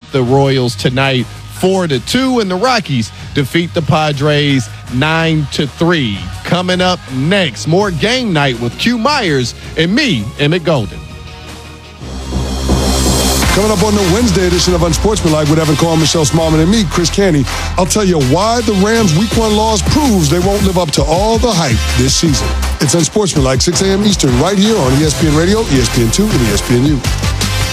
the Royals tonight 4-2, and the Rockies defeat the Padres 9-3. Coming up next, more Game Night with Q Myers and me, Emmett Golden. Coming up on the Wednesday edition of Unsportsmanlike with Evan Cohen, Michelle Smallman, and me, Chris Canty, I'll tell you why the Rams' Week 1 loss proves they won't live up to all the hype this season. It's Unsportsmanlike, 6 a.m. Eastern, right here on ESPN Radio, ESPN2, and ESPNU.